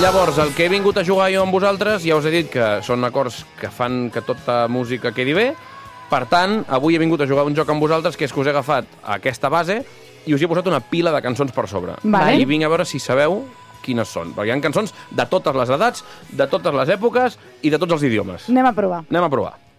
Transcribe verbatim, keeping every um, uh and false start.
Llavors, el que he vingut a jugar jo amb vosaltres, ja us he dit que són acords que fan que tota música quedi bé. Per tant, avui he vingut a jugar un joc amb vosaltres, que és que us he agafat aquesta base i us he posat una pila de cançons per sobre. Vale. I vinc a veure si sabeu quines són. Perquè hi ha cançons de totes les edats, de totes les èpoques i de tots els idiomes. Anem a provar. Anem a provar.